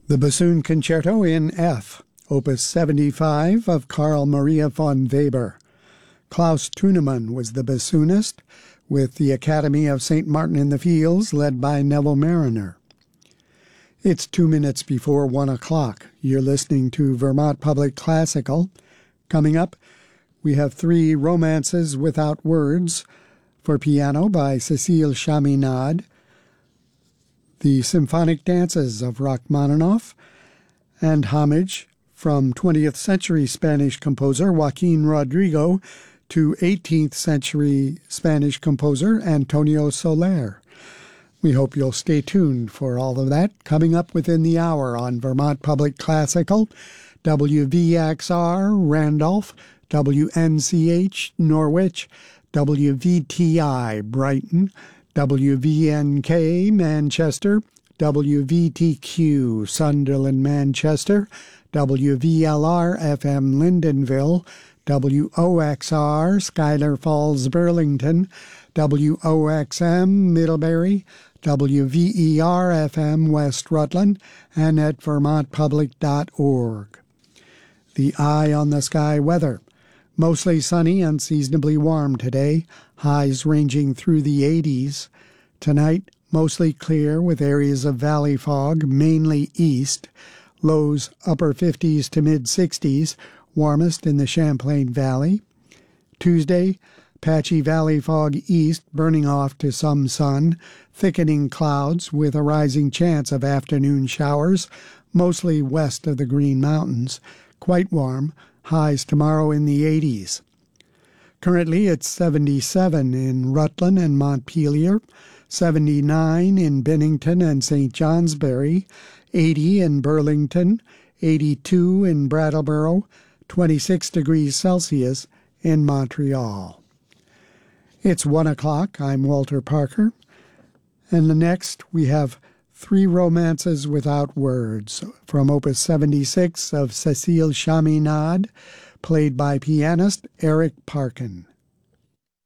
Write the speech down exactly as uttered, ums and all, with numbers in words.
The Bassoon Concerto in F, Opus seventy-five of Carl Maria von Weber. Klaus Thunemann was the bassoonist, with the Academy of Saint Martin in the Fields led by Neville Mariner. It's two minutes before one o'clock. You're listening to Vermont Public Classical. Coming up, we have three romances without words for piano by Cécile Chaminade, the Symphonic Dances of Rachmaninoff, and homage from twentieth century Spanish composer Joaquin Rodrigo to eighteenth century Spanish composer Antonio Soler. We hope you'll stay tuned for all of that coming up within the hour on Vermont Public Classical, W V X R Randolph, W N C H Norwich, W V T I Brighton, W V N K Manchester, W V T Q Sunderland Manchester, W V L R F M Lyndonville, W O X R Schuyler Falls Burlington, W O X M Middlebury, W V E R F M West Rutland, and at vermont public dot org. The Eye on the Sky weather. Mostly sunny and seasonably warm today, highs ranging through the eighties. Tonight, mostly clear with areas of valley fog, mainly east. Lows upper fifties to mid-sixties, warmest in the Champlain Valley. Tuesday, patchy valley fog east, burning off to some sun, thickening clouds with a rising chance of afternoon showers, mostly west of the Green Mountains. Quite warm, highs tomorrow in the eighties. Currently it's seventy-seven in Rutland and Montpelier, seventy-nine in Bennington and Saint Johnsbury, eighty in Burlington, eighty-two in Brattleboro, twenty-six degrees Celsius in Montreal. It's one o'clock. I'm Walter Parker. And the next we have Three Romances Without Words from Opus seventy-six of Cécile Chaminade, played by pianist Eric Parkin.